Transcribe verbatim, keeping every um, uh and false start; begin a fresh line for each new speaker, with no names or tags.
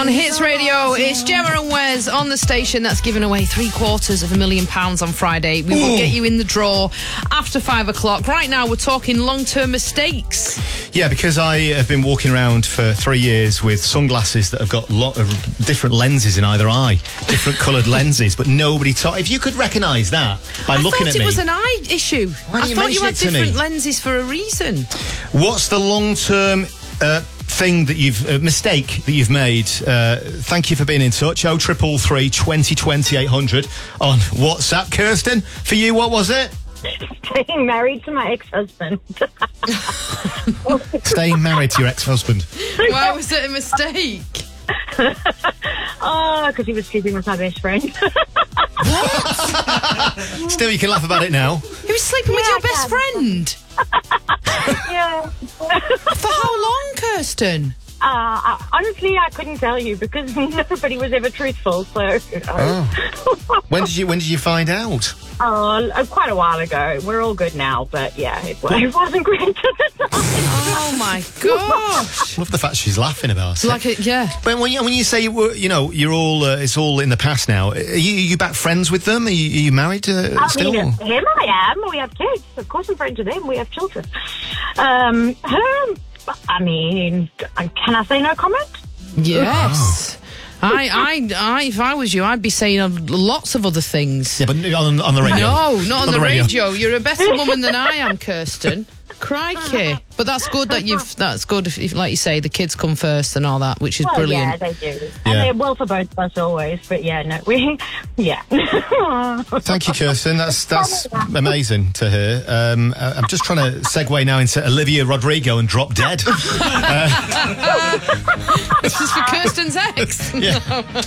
On Hits Radio, it's Gemma and Wes on the station that's giving away three quarters of a million pounds on Friday. We will get you in the draw after five o'clock. Right now, we're talking long-term mistakes.
Yeah, because I have been walking around for three years with sunglasses that have got a lot of different lenses in either eye, different coloured lenses, but nobody taught. If you could recognise that by
I
looking
thought
at
it
me,
was an eye issue.
Why
I
don't you
thought you
mention
had
it to me?
different lenses for a reason.
What's the long-term uh, thing that you've uh, mistake that you've made? Uh, thank you for being in touch. Oh triple three twenty twenty eight hundred on WhatsApp. Kirsten, for you, what was it?
Staying married to my ex-husband.
Staying married to your ex-husband.
Why was it a mistake?
Oh, because he was sleeping with my best friend.
Still, you can laugh about it now.
He was sleeping with
Yeah,
your
I
best
can.
friend.
Yeah.
For how long, Kirsten?
Uh, I, honestly, I couldn't tell you because nobody was ever truthful. So,
Oh. When did you When did you find out?
oh, uh, quite a while ago. We're all good now, but yeah, it, it wasn't great at the time.
Oh my gosh!
Love the fact she's laughing about it.
Like it, yeah.
But when you, when you say you were, you know, you're all, uh, it's all in the past now. Are you, are you back friends with them? Are you, are you married uh,
I
still?
mean, him I am. We have kids. Of course, I'm friends with them. We have children. Um, her, I mean, can I say no comment?
Yes. I, I, I, if I was you, I'd be saying lots of other things.
Yeah, but on, on the radio.
No, not on,
On
the,
the radio.
radio. You're a better woman than I am, Kirsten. Crikey. But that's good that you've, that's good if, if, like you say, the kids come first and all that, which is
Well,
brilliant.
yeah, they do.
Yeah.
And they're well for both of us always. But yeah, no, we, yeah.
Thank you, Kirsten. That's that's amazing to hear. Um, uh, I'm just trying to segue now into Olivia Rodrigo and Drop Dead.
This is for Kirsten's ex.
Yeah.